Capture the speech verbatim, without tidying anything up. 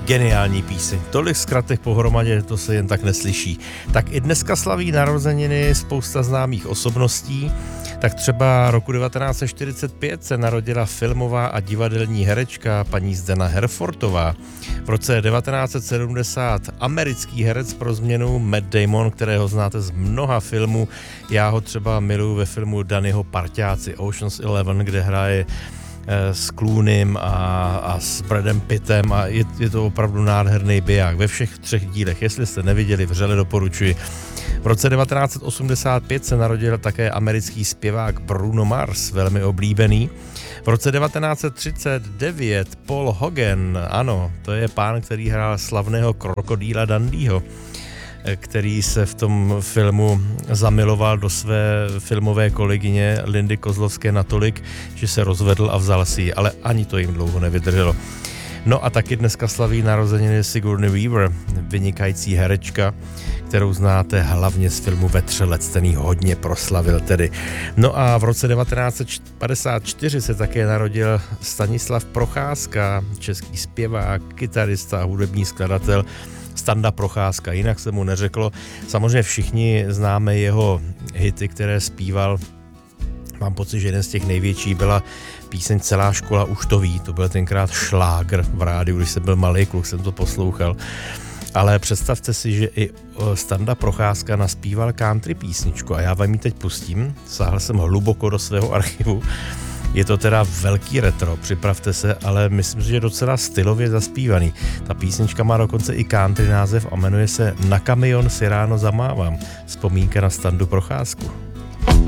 Geniální píseň. Tolik zkratek pohromadě, to se jen tak neslyší. Tak i dneska slaví narozeniny spousta známých osobností. Tak třeba roku devatenáct set čtyřicet pět se narodila filmová a divadelní herečka paní Zdena Herfortová. V roce devatenáct set sedmdesát americký herec pro změnu Matt Damon, kterého znáte z mnoha filmů. Já ho třeba miluji ve filmu Dannyho Parťáci Ocean's Eleven, kde hraje s Clooneym a, a s Bradem Pittem a je, je to opravdu nádherný biják ve všech třech dílech. Jestli jste neviděli, vřele doporučuji. V roce devatenáct set osmdesát pět se narodil také americký zpěvák Bruno Mars, velmi oblíbený. V roce devatenáct set třicet devět Paul Hogan, ano, to je pán, který hrál slavného krokodýla Dundeeho, který se v tom filmu zamiloval do své filmové kolegyně Lindy Kozlovské natolik, že se rozvedl a vzal si ji, ale ani to jim dlouho nevydrželo. No a taky dneska slaví narozeniny Sigourney Weaver, vynikající herečka, kterou znáte hlavně z filmu Vetřelec, ten ji hodně proslavil tedy. No a v roce devatenáct set padesát čtyři se také narodil Stanislav Procházka, český zpěvák, kytarista a hudební skladatel, Standa Procházka, jinak se mu neřeklo. Samozřejmě všichni známe jeho hity, které zpíval. Mám pocit, že jeden z těch největších byla píseň Celá škola už to ví. To byl tenkrát šlágr v rádiu, když jsem byl malý kluk, jsem to poslouchal. Ale představte si, že i Standa Procházka naspíval country písničku a já vám ji teď pustím. Sáhl jsem hluboko do svého archivu. Je to teda velký retro, připravte se, ale myslím, že je docela stylově zaspívaný. Ta písnička má dokonce i country název a jmenuje se Na kamion si ráno zamávám. Vzpomínka na Standu Procházku.